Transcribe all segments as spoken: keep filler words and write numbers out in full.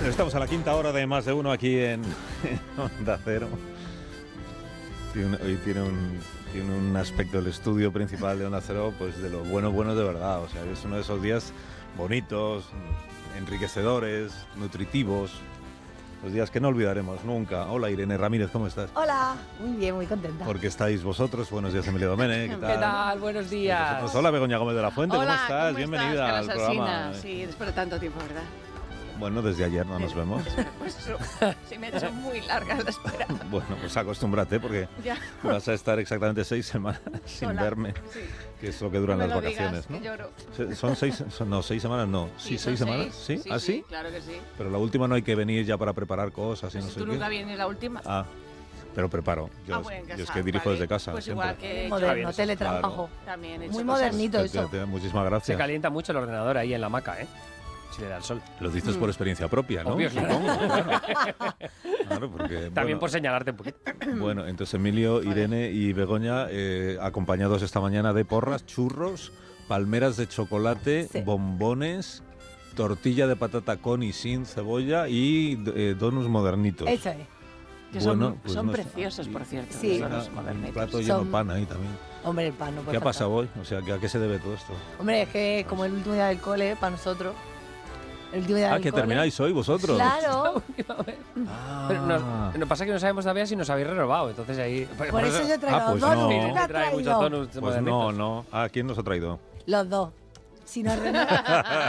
Estamos a la quinta hora de Más de Uno aquí en, en Onda Cero. Tiene, hoy tiene un, tiene un aspecto del estudio principal de Onda Cero, pues de lo bueno, bueno de verdad. O sea, es uno de esos días bonitos, enriquecedores, nutritivos. Los días que no olvidaremos nunca. Hola Irene Ramírez, ¿cómo estás? Hola, muy bien, muy contenta. Porque estáis vosotros. Buenos días, Emilio Domene. ¿Qué tal? ¿Qué tal? Buenos días. Pues hola Begoña Gómez de la Fuente, Hola, ¿cómo estás? ¿cómo Bienvenida estás, al programa. Sí, después de tanto tiempo, ¿verdad? Bueno, desde ayer no nos vemos. Pues eso, se me ha hecho muy larga la espera. Bueno, pues acostúmbrate porque Ya. vas a estar exactamente seis semanas sin Sola. verme, Sí. que es lo que duran No me las lo digas, vacaciones, que ¿no? lloro. Se- ¿Son seis? Son, no, seis semanas no. Sí, son seis semanas. ¿Sí? Sí, ¿Ah, sí, sí? claro que sí. Pero la última no hay que venir ya para preparar cosas y Pues no si sé tú qué. nunca vienes la última. Ah, pero preparo. Yo, Ah, bueno, en yo es casa, que dirijo vale. desde casa. Pues siempre. igual que yo Moderno, eso, teletrabajo. también he hecho Muy cosas. modernito Te- eso. te- te- Muchísimas Se gracias. calienta mucho el ordenador ahí en la hamaca, ¿eh? Si le da el sol. Lo dices Mm. por experiencia propia, ¿no? Obvio, claro. Supongo, claro. Claro, porque, También bueno, por señalarte un poquito. Bueno, entonces Emilio, Irene y Begoña, eh, acompañados esta mañana de porras, churros, palmeras de chocolate, Sí. bombones, tortilla de patata con y sin cebolla y eh, donuts modernitos. Eso es. Que son Bueno, pues son no sé. preciosos, por cierto. Sí. Son Una- los un modernitos. plato lleno Son- de pan ahí también. Hombre, el pan no puede ¿Qué ha faltar. pasado hoy? O sea, ¿a qué se debe todo esto? Hombre, es que es como el último día del cole para nosotros. El último día Ah, del que cole. termináis hoy vosotros. Claro. Ah. Pero nos, nos pasa que no sabemos todavía si nos habéis renovado, entonces ahí... Por eso yo traigo Ah, pues dos. no. ¿Tú Irene qué has trae muchos traído? donuts Pues modernitos. no, no. Ah, ¿quién nos ha traído? Los dos. Si nos renovamos.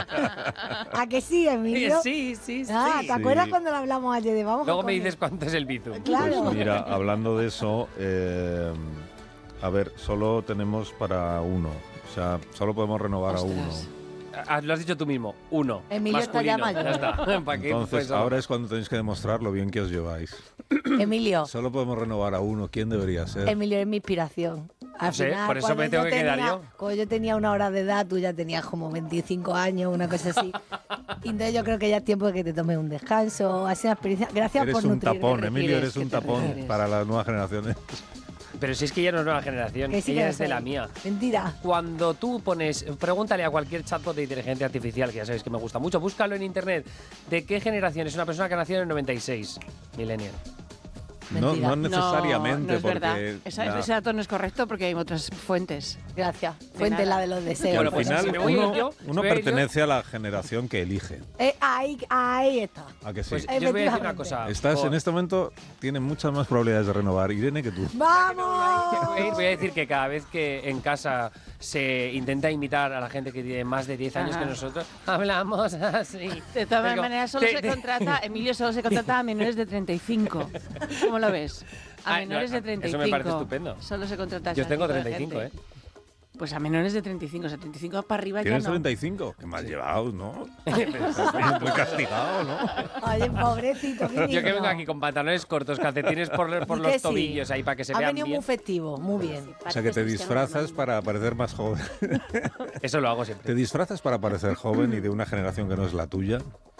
¿A que sí, Emilio? Sí, sí, sí. Ah, ¿te acuerdas Sí. cuando lo hablamos ayer de vamos Luego a me comer? dices cuánto es el bizum. Claro. Pues mira, hablando de eso, eh, a ver, solo tenemos para uno. O sea, solo podemos renovar a Ostras. uno. Ah, lo has dicho tú mismo, uno. Emilio está masculino. ya mayor. Ya está. ¿Para qué? Entonces, Pues, ahora es cuando tenéis que demostrar lo bien que os lleváis. Emilio, Solo podemos renovar a uno. ¿Quién debería ser? Emilio es mi inspiración. Al No sé, final, por eso cuando me tengo yo que quedar tenía- yo. Cuando yo tenía una hora de edad, tú ya tenías como veinticinco años, una cosa así. Y entonces yo creo que ya es tiempo de que te tomes un descanso. Ha sido una experiencia. Gracias Eres por un nutrirme. tapón, ¿qué Emilio, refieres? eres un ¿Qué te tapón refieres? para las nuevas generaciones. Pero si es que ella no es nueva generación, Que sí que ella lo es de soy. la mía. Mentira. Cuando tú pones, pregúntale a cualquier chatbot de inteligencia artificial, que ya sabéis que me gusta mucho, búscalo en internet, de qué generación es una persona que nació en el noventa y seis, millennial. No, Mentira. no necesariamente, no, no es porque verdad. Esa- la- ese dato no es correcto porque hay otras fuentes. Gracias. Fuente nada. la de los deseos. que Bueno, al pues final si me voy a ir uno, yo, uno si me voy a ir yo- pertenece a la generación que elige. Eh, ahí, ahí está. ¿A que sí? Pues yo os voy a decir una Efectivamente. cosa. Estás por- en este momento, tienes muchas más probabilidades de renovar, Irene, que tú. ¡Vamos! Voy a ir- voy a decir que cada vez que en casa se intenta imitar a la gente que tiene más de diez años Ajá. que nosotros, hablamos así. De todas Digo, maneras, solo te- se contrata, Emilio solo se contrata a menores de treinta y cinco. ¿Cómo lo ves? A Ah, menores no, de treinta y cinco. eso me parece estupendo. Solo se contrata a Yo ese tengo tipo de treinta y cinco, ¿eh? gente. Pues a menores de treinta y cinco, o sea, treinta y cinco para arriba ya ¿Tienes no. treinta y cinco? Qué mal llevados, ¿no? Estás muy castigado, ¿no? Oye, pobrecito. qué Yo que niño. vengo aquí con pantalones cortos, calcetines por, por Y los que sí. tobillos ahí para que se Ha vean venido bien. muy festivo, muy bien. O sea, que te disfrazas para parecer más joven. Eso lo hago siempre. ¿Te disfrazas para parecer joven y de una generación que no es la tuya?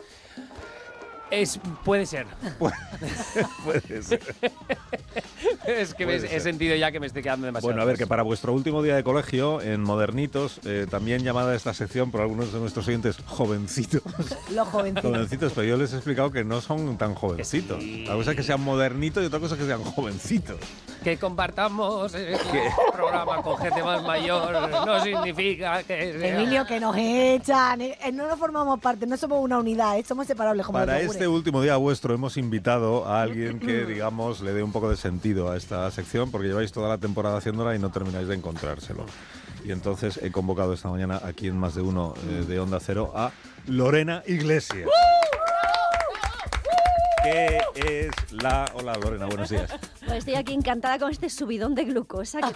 Es, puede ser. Puede ser. Es que me- Puede he ser. sentido ya que me estoy quedando demasiado. Bueno, a ver, que atrás. para vuestro último día de colegio, en Modernitos, eh, también llamada esta sección por algunos de nuestros oyentes jovencitos. Los jovencitos. Jovencitos, pero yo les he explicado que no son tan jovencitos. Sí. Una cosa es que sean modernitos y otra cosa es que sean jovencitos. Que compartamos el programa con gente más mayor no significa que sea- Emilio, que nos echan. eh, eh, No nos formamos parte, no somos una unidad, eh, somos separables como Para los yogures. este último día vuestro hemos invitado a alguien que, digamos, le dé un poco de sentido a esta sección, porque lleváis toda la temporada haciéndola y no termináis de encontrárselo. Y entonces he convocado esta mañana aquí en Más de Uno eh, de Onda Cero a Lorena Iglesias. Que es la... Hola Lorena, buenos días. Pues estoy aquí encantada con este subidón de glucosa que